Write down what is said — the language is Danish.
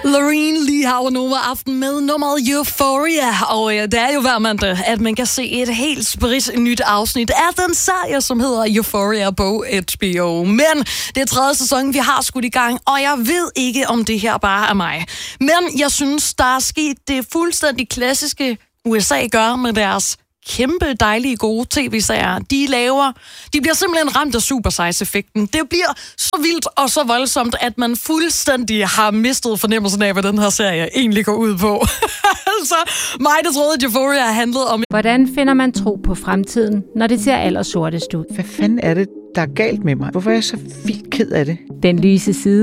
Loreen lige har Nova Aften med nummeret Euphoria, og det er jo hver mandag, at man kan se et helt spritnyt afsnit af den serie, som hedder Euphoria på HBO. Men det er 3. sæson, vi har skudt i gang, og jeg ved ikke, om det her bare er mig. Men jeg synes, der er sket det fuldstændig klassiske USA gør med deres kæmpe dejlige gode tv-serier. De bliver simpelthen ramt af supersize-effekten. Det bliver så vildt og så voldsomt, at man fuldstændig har mistet fornemmelsen af, hvad den her serie egentlig går ud på. Altså, mig der troede, at Euphoria handlede om... Hvordan finder man tro på fremtiden, når det ser allersortest ud? Hvad fanden er det, der er galt med mig? Hvorfor er jeg så vildt ked af det? Den lyse side